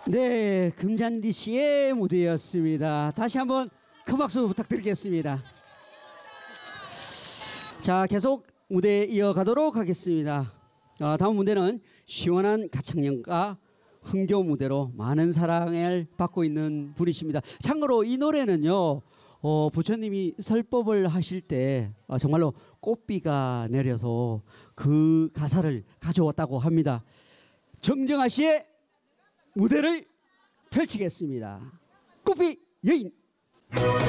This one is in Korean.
네, 금잔디 씨의 무대였습니다. 다시 한번 큰 박수 부탁드리겠습니다. 자, 계속 무대 이어가도록 하겠습니다. 다음 무대는 시원한 가창력과 흥교 무대로 많은 사랑을 받고 있는 분이십니다. 참고로 이 노래는요, 부처님이 설법을 하실 때 정말로 꽃비가 내려서 그 가사를 가져왔다고 합니다. 정정아 씨의 무대를 펼치겠습니다. 꽃비 여인.